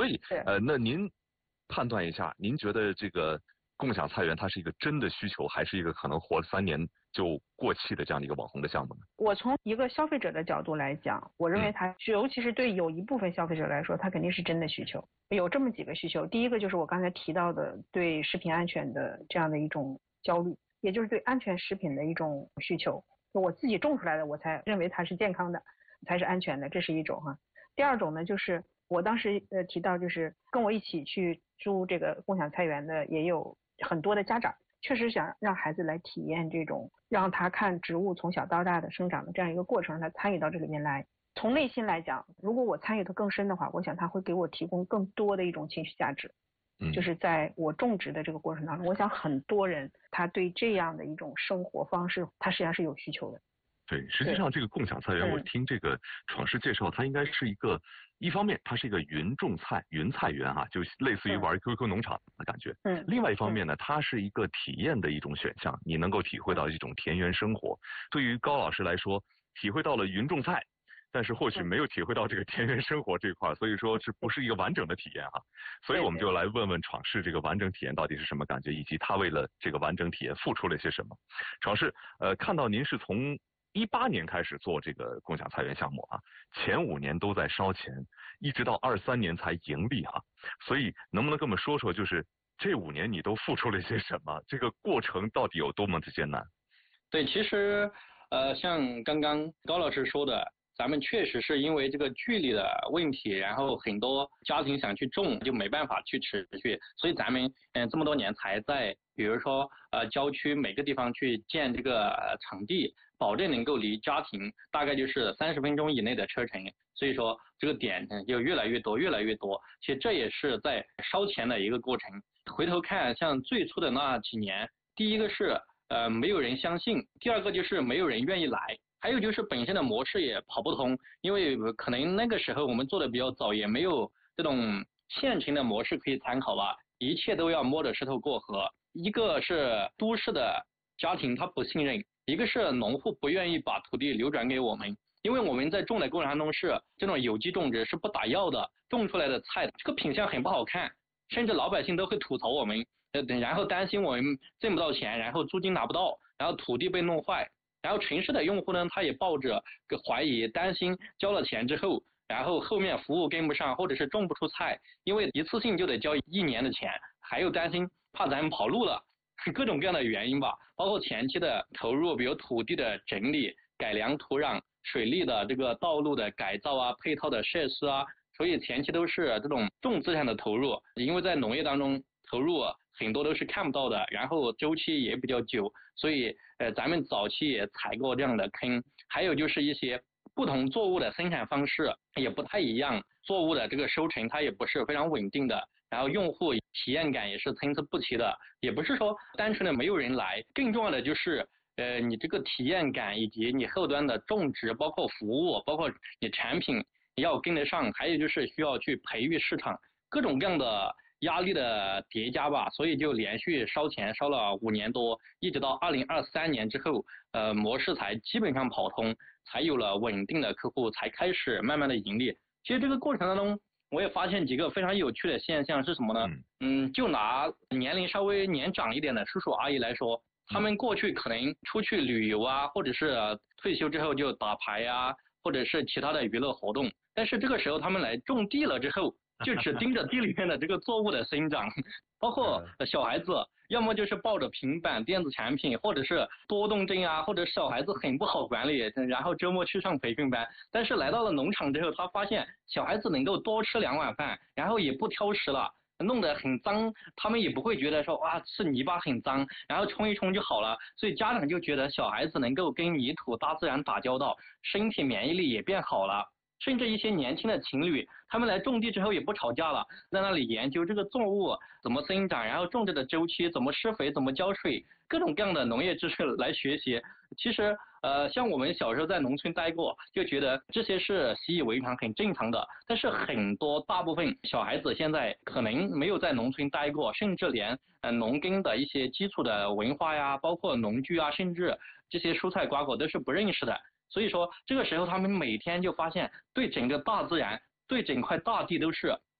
以那您判断一下，您觉得这个共享菜园它是一个真的需求，还是一个可能活3年就过气的这样的一个网红的项目呢？ 我从一个消费者的角度来讲，我认为它尤其是对有一部分消费者来说，它肯定是真的需求。有这么几个需求，第一个就是我刚才提到的对食品安全的这样的一种焦虑，也就是对安全食品的一种需求。就我自己种出来的，我才认为它是健康的，才是安全的，这是一种哈。第二种呢，就是我当时提到，就是跟我一起去租这个共享菜园的也有很多的家长，确实想让孩子来体验这种让他看植物从小到大的生长的这样一个过程，让他参与到这里面来。从内心来讲，如果我参与的更深的话，我想他会给我提供更多的一种情绪价值。就是在我种植的这个过程当中，我想很多人他对这样的一种生活方式，他实际上是有需求的。 对，实际上这个共享菜园，我听这个闯师介绍，它应该是一方面它是一个云菜园哈，就类似于玩 QQ 农场的感觉。另外一方面呢，它是一个体验的一种选项，你能够体会到一种田园生活。对于高老师来说，体会到了云种菜，但是或许没有体会到这个田园生活这块，所以说这不是一个完整的体验哈。所以我们就来问问闯师这个完整体验到底是什么感觉，以及他为了这个完整体验付出了些什么。闯师，看到您是从18年开始做这个共享菜园项目啊，前5年都在烧钱，一直到23年才盈利啊。所以能不能跟我们说说，就是这5年你都付出了些什么？这个过程到底有多么的艰难？ 对，其实像刚刚高老师说的，咱们确实是因为这个距离的问题，然后很多家庭想去种就没办法去持续，所以咱们这么多年才在比如说郊区每个地方去建这个场地，保证能够离家庭大概就是30分钟以内的车程，所以说这个点就越来越多。其实这也是在烧钱的一个过程。回头看，像最初的那几年，第一个是没有人相信，第二个就是没有人愿意来，还有就是本身的模式也跑不通，因为可能那个时候我们做的比较早，也没有这种现成的模式可以参考吧，一切都要摸着石头过河。一个是都市的家庭他不信任，一个是农户不愿意把土地流转给我们，因为我们在种的过程当中是这种有机种植，是不打药的，种出来的菜这个品相很不好看，甚至老百姓都会吐槽我们，然后担心我们挣不到钱，然后租金拿不到，然后土地被弄坏。然后城市的用户呢，他也抱着个怀疑，担心交了钱之后，然后后面服务跟不上，或者是种不出菜，因为一次性就得交1年的钱，还有担心怕咱们跑路了，各种各样的原因吧，包括前期的投入，比如土地的整理、改良土壤、水利的这个道路的改造啊、配套的设施啊，所以前期都是这种重资产的投入，因为在农业当中投入很多都是看不到的，然后周期也比较久，所以咱们早期也踩过这样的坑。还有就是一些不同作物的生产方式也不太一样，作物的这个收成它也不是非常稳定的，然后用户体验感也是参差不齐的，也不是说单纯的没有人来，更重要的就是你这个体验感以及你后端的种植，包括服务，包括你产品要跟得上，还有就是需要去培育市场，各种各样的压力的叠加吧，所以就连续烧钱烧了5年多，一直到2023年之后，模式才基本上跑通，才有了稳定的客户，才开始慢慢的盈利。其实这个过程当中，我也发现几个非常有趣的现象是什么呢？就拿年龄稍微年长一点的叔叔阿姨来说，他们过去可能出去旅游啊，或者是退休之后就打牌啊，或者是其他的娱乐活动，但是这个时候他们来种地了之后，就只盯着地里面的这个作物的生长，包括小孩子，要么就是抱着平板电子产品，或者是多动症啊，或者小孩子很不好管理，然后周末去上培训班。但是来到了农场之后，他发现小孩子能够多吃2碗饭，然后也不挑食了，弄得很脏，他们也不会觉得说哇是泥巴很脏，然后冲一冲就好了。所以家长就觉得小孩子能够跟泥土大自然打交道，身体免疫力也变好了。甚至一些年轻的情侣，他们来种地之后也不吵架了，在那里研究这个作物怎么生长，然后种植的周期，怎么施肥，怎么浇水，各种各样的农业知识来学习。其实像我们小时候在农村待过，就觉得这些是习以为常很正常的，但是大部分小孩子现在可能没有在农村待过，甚至连农耕的一些基础的文化呀，包括农具啊，甚至这些蔬菜瓜果都是不认识的。所以说这个时候他们每天就发现对整个大自然，对整块大地都是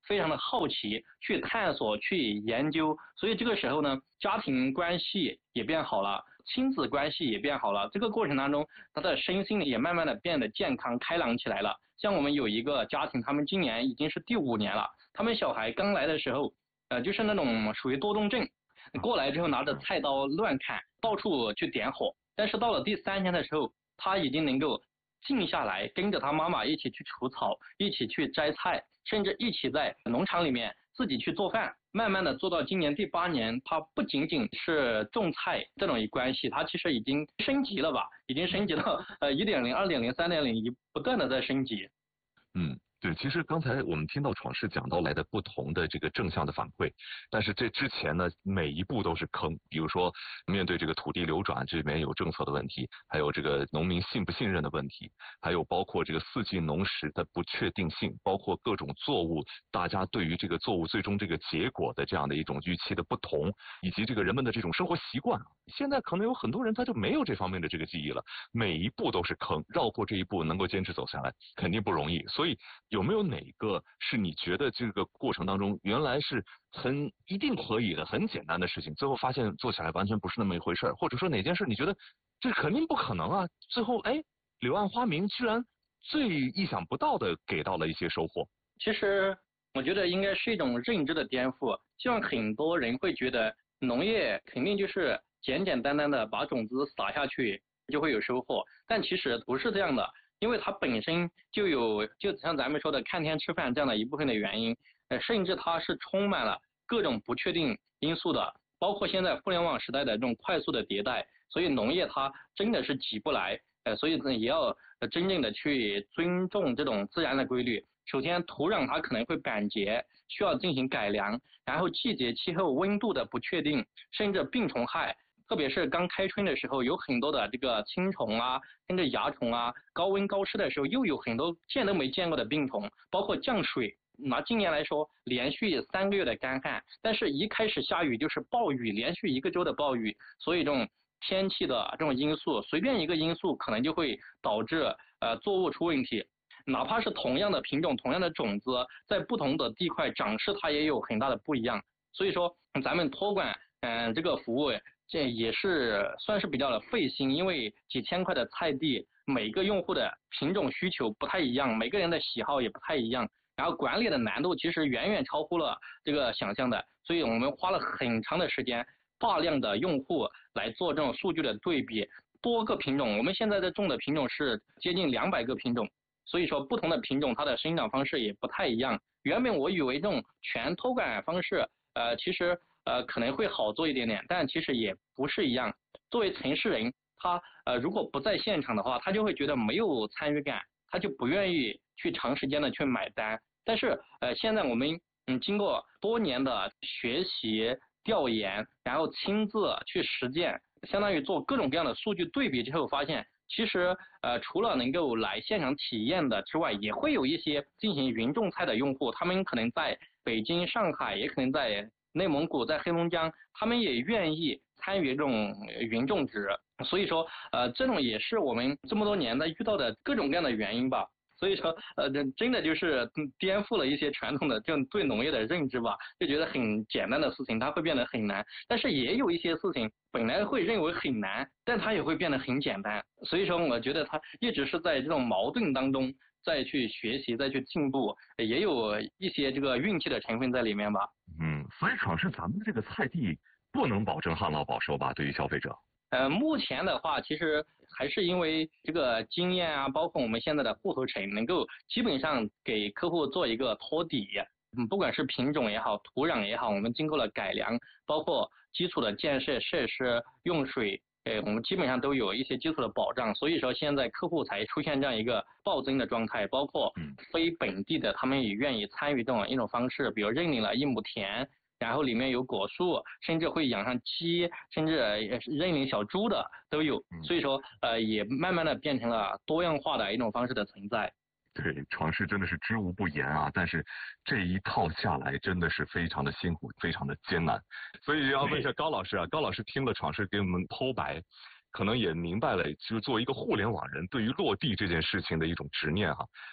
非常的好奇，去探索，去研究。所以这个时候呢，家庭关系也变好了，亲子关系也变好了。这个过程当中，他的身心也慢慢的变得健康开朗起来了。像我们有一个家庭，他们今年已经是第5年了，他们小孩刚来的时候，就是那种属于多动症，过来之后拿着菜刀乱砍，到处去点火。但是到了第3天的时候，他已经能够静下来，跟着他妈妈一起去除草，一起去摘菜，甚至一起在农场里面自己去做饭。慢慢的做到今年第8年，他不仅仅是种菜这种关系，他其实已经升级了吧，已经升级到1.0、2.0、3.0，不断的在升级。 对，其实刚才我们听到闯世讲到来的不同的这个正向的反馈，但是这之前呢，每一步都是坑。比如说，面对这个土地流转，这里面有政策的问题，还有这个农民信不信任的问题，还有包括这个4季农时的不确定性，包括各种作物，大家对于这个作物最终这个结果的这样的一种预期的不同，以及这个人们的这种生活习惯。现在可能有很多人他就没有这方面的这个记忆了，每一步都是坑，绕过这一步能够坚持走下来，肯定不容易。所以有没有哪个是你觉得这个过程当中原来是一定可以的很简单的事情，最后发现做起来完全不是那么一回事，或者说哪件事你觉得这肯定不可能啊，最后柳暗花明，居然最意想不到的给到了一些收获？ 其实我觉得应该是一种认知的颠覆，像很多人会觉得农业肯定就是简简单单的把种子撒下去就会有收获，但其实不是这样的，因为它本身就像咱们说的看天吃饭这样的一部分的原因，甚至它是充满了各种不确定因素的，包括现在互联网时代的这种快速的迭代，所以农业它真的是急不来，所以呢也要真正的去尊重这种自然的规律。首先土壤它可能会板结，需要进行改良，然后季节气候温度的不确定，甚至病虫害，特别是刚开春的时候有很多的这个青虫啊，甚至蚜虫啊，高温高湿的时候又有很多见都没见过的病虫，包括降水。拿今年来说，连续3个月的干旱，但是一开始下雨就是暴雨，连续1个周的暴雨，所以这种天气的这种因素，随便一个因素可能就会导致作物出问题。哪怕是同样的品种、同样的种子，在不同的地块长势它也有很大的不一样。所以说，咱们托管这个服务，这也是算是比较的费心，因为几千块的菜地，每个用户的品种需求不太一样，每个人的喜好也不太一样，然后管理的难度其实远远超乎了这个想象的，所以我们花了很长的时间，大量的用户来做这种数据的对比，多个品种，我们现在在种的品种是接近200个品种。所以说不同的品种它的生长方式也不太一样。原本我以为这种全托管方式其实可能会好做一点点，但其实也不是一样。作为城市人，他如果不在现场的话，他就会觉得没有参与感，他就不愿意去长时间的去买单。但是现在我们经过多年的学习调研，然后亲自去实践，相当于做各种各样的数据对比之后，发现其实除了能够来现场体验的之外，也会有一些进行云种菜的用户，他们可能在北京、上海，也可能在内蒙古、在黑龙江，他们也愿意参与这种云种植。所以说这种也是我们这么多年遇到的各种各样的原因吧。所以说真的就是颠覆了一些传统的这种对农业的认知吧，就觉得很简单的事情它会变得很难，但是也有一些事情本来会认为很难，但它也会变得很简单。所以说我觉得它一直是在这种矛盾当中再去学习再去进步，也有一些这个运气的成分在里面吧。 所以闯世咱们这个菜地不能保证旱涝保收吧，对于消费者。 目前的话，其实还是因为这个经验啊，包括我们现在的户头城能够基本上给客户做一个托底，不管是品种也好，土壤也好，我们经过了改良，包括基础的建设设施、用水，我们基本上都有一些基础的保障，所以说现在客户才出现这样一个暴增的状态，包括非本地的他们也愿意参与这种一种方式，比如认领了1亩田。然后里面有果树，甚至会养上鸡，甚至认领小猪的都有，所以说也慢慢的变成了多样化的一种方式的存在。 对，闯世真的是知无不言啊，但是这一套下来真的是非常的辛苦，非常的艰难。所以要问一下高老师啊，高老师听了闯世给我们剖白，可能也明白了，就是作为一个互联网人对于落地这件事情的一种执念哈。